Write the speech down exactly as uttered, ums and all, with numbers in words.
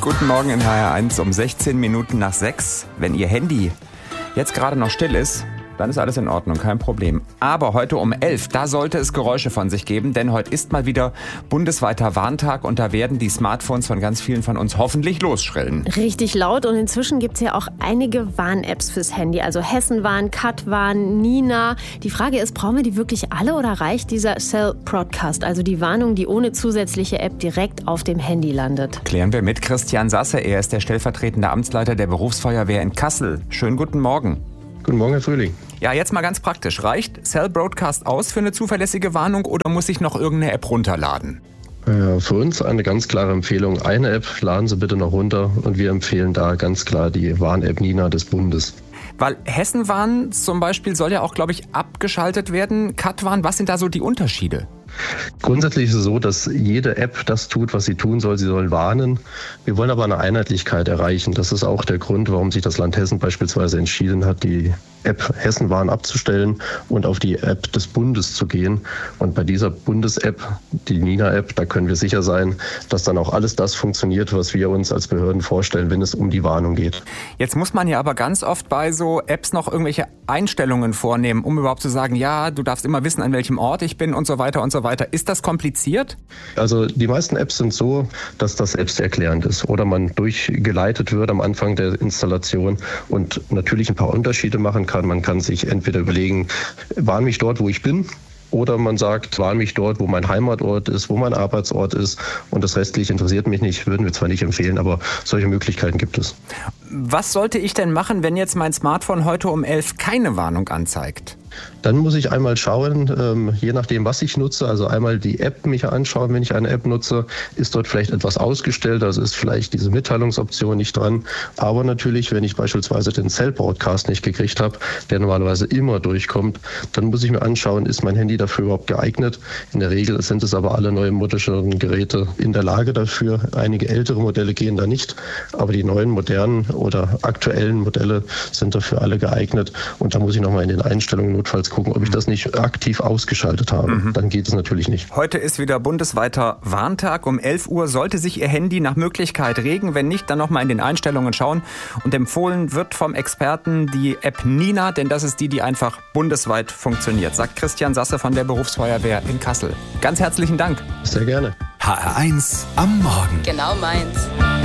Guten Morgen in H R eins um sechzehn Minuten nach sechs. Wenn Ihr Handy jetzt gerade noch still ist, dann ist alles in Ordnung, kein Problem. Aber heute um elf, da sollte es Geräusche von sich geben, denn heute ist mal wieder bundesweiter Warntag und da werden die Smartphones von ganz vielen von uns hoffentlich losschrillen. Richtig laut und inzwischen gibt es ja auch einige Warn-Apps fürs Handy, also Hessenwarn, Katwarn, Nina. Die Frage ist, brauchen wir die wirklich alle oder reicht dieser Cell Broadcast, also die Warnung, die ohne zusätzliche App direkt auf dem Handy landet? Klären wir mit Christian Sasse, er ist der stellvertretende Amtsleiter der Berufsfeuerwehr in Kassel. Schönen guten Morgen. Guten Morgen, Herr Frühling. Ja, jetzt mal ganz praktisch. Reicht Cell Broadcast aus für eine zuverlässige Warnung oder muss ich noch irgendeine App runterladen? Äh, für uns eine ganz klare Empfehlung. Eine App laden Sie bitte noch runter und wir empfehlen da ganz klar die Warn-App Nina des Bundes. Weil Hessenwarn zum Beispiel soll ja auch, glaube ich, abgeschaltet werden. Katwarn, was sind da so die Unterschiede? Grundsätzlich ist es so, dass jede App das tut, was sie tun soll. Sie soll warnen. Wir wollen aber eine Einheitlichkeit erreichen. Das ist auch der Grund, warum sich das Land Hessen beispielsweise entschieden hat, die App Hessenwarn abzustellen und auf die App des Bundes zu gehen. Und bei dieser Bundes-App, die Nina-App, da können wir sicher sein, dass dann auch alles das funktioniert, was wir uns als Behörden vorstellen, wenn es um die Warnung geht. Jetzt muss man ja aber ganz oft bei so Apps noch irgendwelche Einstellungen vornehmen, um überhaupt zu sagen, ja, du darfst immer wissen, an welchem Ort ich bin und so weiter und so weiter. Ist das kompliziert? Also die meisten Apps sind so, dass das selbsterklärend ist oder man durchgeleitet wird am Anfang der Installation und natürlich ein paar Unterschiede machen kann. Man kann sich entweder überlegen, warn mich dort, wo ich bin, oder man sagt, warn mich dort, wo mein Heimatort ist, wo mein Arbeitsort ist und das Restliche interessiert mich nicht, würden wir zwar nicht empfehlen, aber solche Möglichkeiten gibt es. Was sollte ich denn machen, wenn jetzt mein Smartphone heute um elf keine Warnung anzeigt? Dann muss ich einmal schauen, ähm, je nachdem, was ich nutze, also einmal die App mich anschauen, wenn ich eine App nutze, ist dort vielleicht etwas ausgestellt, also ist vielleicht diese Mitteilungsoption nicht dran. Aber natürlich, wenn ich beispielsweise den Cell Broadcast nicht gekriegt habe, der normalerweise immer durchkommt, dann muss ich mir anschauen, ist mein Handy dafür überhaupt geeignet? In der Regel sind es aber alle neuen modischen Geräte in der Lage dafür. Einige ältere Modelle gehen da nicht, aber die neuen, modernen oder aktuellen Modelle sind dafür alle geeignet. Und da muss ich nochmal in den Einstellungen notfalls gucken, ob ich das nicht aktiv ausgeschaltet habe. Mhm. Dann geht es natürlich nicht. Heute ist wieder bundesweiter Warntag. Um elf Uhr sollte sich Ihr Handy nach Möglichkeit regen. Wenn nicht, dann nochmal in den Einstellungen schauen. Und empfohlen wird vom Experten die App Nina, denn das ist die, die einfach bundesweit funktioniert, sagt Christian Sasse von der Berufsfeuerwehr in Kassel. Ganz herzlichen Dank. Sehr gerne. H R eins am Morgen. Genau meins.